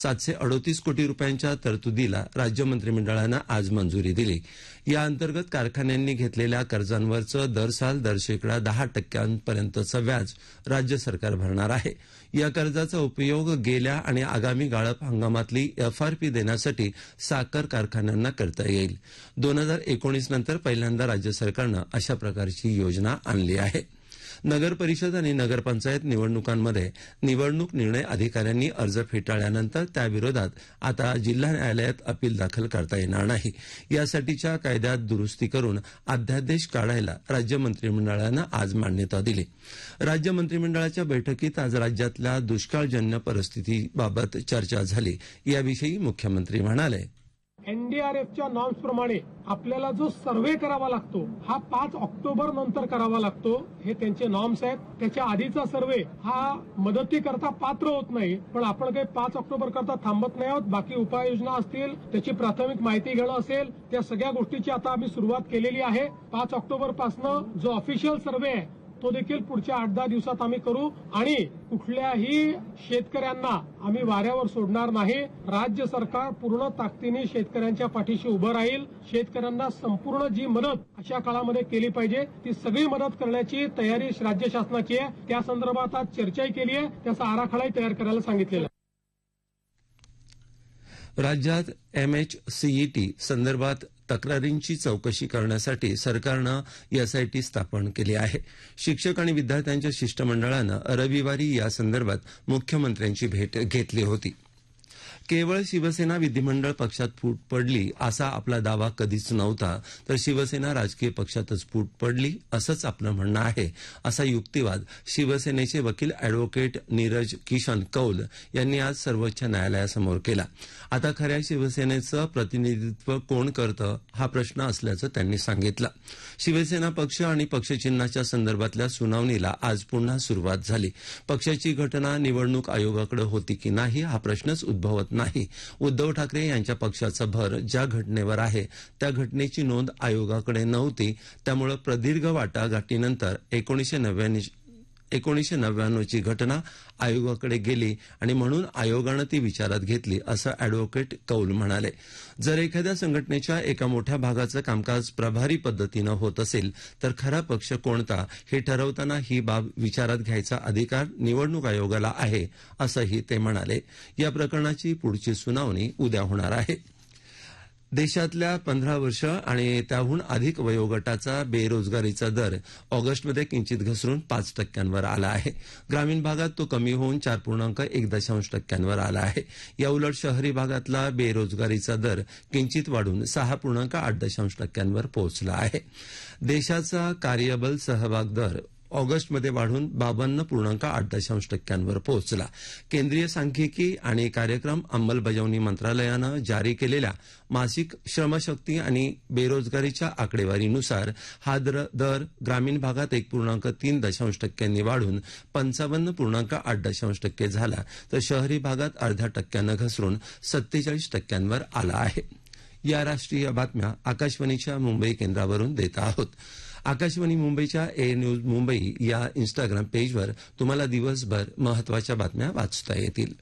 738 कोटी रुपयांच्या तरतुदीला राज्य मंत्रिमंडळानं आज मंजुरी दिली. या अंतर्गत कारखान्यांनी घेतलेल्या कर्जांवरचं दर साल दर शेकडा 10% व्याज राज्य सरकार भरणार आहे. या कर्जाचा उपयोग गेल्या आणि आगामी गाळप हंगामातली एफआरपी देण्यासाठी साखर कारखान्यांना करता येईल. 2019 नंतर पहिल्यांदा राज्य सरकारनं अशा प्रकारची योजना आणली आहे. नगर परिषद आणि नगरपंचायत निवडणुकांमध्ये निवडणूक निर्णय अधिकाऱ्यांनी अर्ज फेटाळल्यानंतर त्याविरोधात आता जिल्हा न्यायालयात अपील दाखल करता येणार नाही. यासाठीच्या कायद्यात दुरुस्ती करून अध्यादेश काढायला राज्य मंत्रिमंडळानं आज मान्यता दिली. राज्य मंत्रिमंडळाच्या बैठकीत आज राज्यातल्या दुष्काळजन्य परिस्थितीबाबत चर्चा झाली. याविषयी मुख्यमंत्री म्हणाले, एनडीआरएफच्या नॉर्म्स प्रमाणे आपल्याला जो सर्व्हे करावा लागतो हा 5 ऑक्टोबर नंतर करावा लागतो. हे त्यांचे नॉर्म्स आहेत. त्याच्या आधीचा सर्व्हे हा मदतीकरता पात्र होत नाही. पण आपण काही 5 ऑक्टोबर करता थांबत नाही आहोत. बाकी उपाययोजना असतील, त्याची प्राथमिक माहिती घेणं असेल, त्या सगळ्या गोष्टीची आता आम्ही सुरुवात केलेली आहे. 5 ऑक्टोबर पासून जो ऑफिशियल सर्व्हे आहे तो देखील पुढच्या 8-10 दिवसात आम्ही करू आणि कुठल्याही शेतकऱ्यांना आम्ही वाऱ्यावर सोडणार नाही. राज्य सरकार पूर्ण ताकदीने शेतकऱ्यांच्या पाठीशी उभं राहील. शेतकऱ्यांना संपूर्ण जी मदत अशा काळामध्ये केली पाहिजे ती सगळी मदत करण्याची तयारी राज्य शासनाची आहे. त्या संदर्भात आज चर्चाही केली आहे. त्याचा आराखडाही तयार करायला सांगितलेला आहे. राज्यात एमएचसीईटी संदर्भात तक्रारींची चौकशी करण्यासाठी सरकारनं एसआयटी स्थापन केली आहे. शिक्षक आणि विद्यार्थ्यांच्या शिष्टमंडळानं रविवारी या संदर्भात मुख्यमंत्र्यांची भेट घेतली होती. केवळ शिवसेना विधिमंडळ पक्षात फूट पडली असा आपला दावा कधीच नव्हता, तर शिवसेना राजकीय पक्षातच फूट पडली असंच आपलं म्हणणं आहे, असा युक्तिवाद शिवसेनेचे वकील अॅडव्होकेट नीरज किशन कौल यांनी आज सर्वोच्च न्यायालयासमोर केला. आता खऱ्या शिवसेनेचं प्रतिनिधित्व कोण करतं हा प्रश्न असल्याचं त्यांनी सांगितलं. शिवसेना पक्ष आणि पक्षचिन्हाच्या संदर्भातल्या सुनावणीला आज पुन्हा सुरुवात झाली. पक्षाची घटना निवडणूक आयोगाकडे होती की नाही हा प्रश्नच उद्भवत नाही. उद्धव ठाकरे यांच्या पक्षाचा भर ज्या घटनेवर आहे त्या घटनेची नोंद आयोगाकडे नव्हती. त्यामुळे प्रदीर्घ वाटाघाटीनंतर 1999ची घटना आयोगाकडे गेली आणि म्हणून आयोगानं ती विचारात घेतली, असं अॅडव्होकेट कौल म्हणाले. जर एखाद्या संघटनेच्या एका मोठ्या भागाचं कामकाज प्रभारी पद्धतीनं होत असेल तर खरा पक्ष कोणता हे ठरवताना ही बाब विचारात घ्यायचा अधिकार निवडणूक आयोगाला आहे, असंही ते म्हणाले. या प्रकरणाची पुढची सुनावणी उद्या होणार आहे. देशातल्या 15 वर्ष आणि त्याहून अधिक वयोगटाचा बेरोजगारीचा दर ऑगस्टमध्ये किंचित घसरून 5% आला आहे. ग्रामीण भागात तो कमी होऊन 4.1% आला आहे. याउलट शहरी भागातला बेरोजगारीचा दर किंचित वाढून 6.8% पोहोचला आहे. देशाचा कार्यबल सहभाग दर ऑगस्टमध्ये वाढून 52.8% पोहोचला. केंद्रीय सांख्यिकी आणि कार्यक्रम अंमलबजावणी मंत्रालयानं जारी केलेल्या मासिक श्रमशक्ती आणि बेरोजगारीच्या आकडेवारीनुसार हा दर ग्रामीण भागात 1.3% वाढून 55.8% झाला, तर शहरी भागात 0.5% घसरून 47% आला आहे. या राष्ट्रीय बातम्या आकाशवाणीच्या मुंबई केंद्रावरून देत आहोत. आकाशवाणी मुंबईच्या ए न्यूज मुंबई या इंस्टाग्राम पेजवर तुम्हाला दिवसभर महत्वाच्या बातम्या वाचता येतील.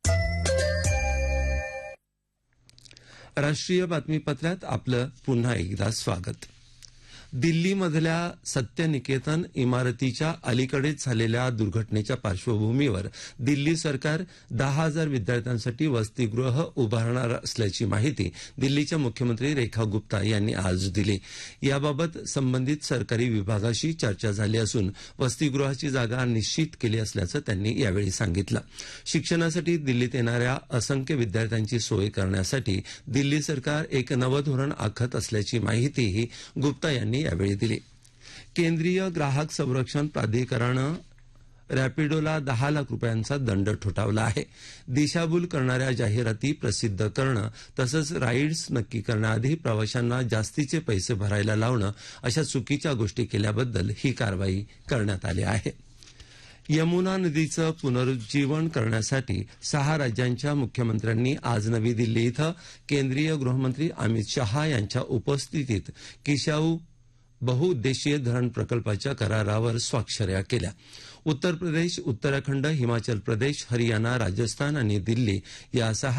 राष्ट्रीय बातमीपत्रात आपलं पुन्हा एकदा स्वागत. दिल्लीमधल्या सत्यनिकेतन इमारतीच्या अलीकडेच झालेल्या दुर्घटनेच्या पार्श्वभूमीवर दिल्ली सरकार 10,000 विद्यार्थ्यांसाठी वसतिगृह उभारणार असल्याची माहिती दिल्लीच्या मुख्यमंत्री रेखा गुप्ता यांनी आज दिली. याबाबत संबंधित सरकारी विभागाशी चर्चा झाली असून वसतिगृहाची जागा निश्चित केली असल्याचं त्यांनी यावेळी सांगितलं. शिक्षणासाठी दिल्लीत येणाऱ्या असंख्य विद्यार्थ्यांची सोय करण्यासाठी दिल्ली सरकार एक नवं धोरण आखत असल्याची माहितीही गुप्ता यांनी यावेळी दिली. केंद्रीय ग्राहक संरक्षण प्राधिकरणानं रॅपिडोला 10 लाख रुपयांचा दंड ठोठावला आहे. दिशाभूल करणाऱ्या जाहिराती प्रसिद्ध करणं तसंच राईड्स नक्की करण्याआधी प्रवाशांना जास्तीचे पैसे भरायला लावणं अशा चुकीच्या गोष्टी केल्याबद्दल ही कारवाई करण्यात आली आहे. यमुना नदीचं पुनरुज्जीवन करण्यासाठी 6 राज्यांच्या मुख्यमंत्र्यांनी आज नवी दिल्ली इथं केंद्रीय गृहमंत्री अमित शहा यांच्या उपस्थितीत किशाऊ बहुउद्देशीय धरण प्रकल्पाच्या करारावर स्वाक्षऱ्या केल्या. उत्तर प्रदेश, उत्तराखंड, हिमाचल प्रदेश, हरियाणा, राजस्थान आणि दिल्ली या 6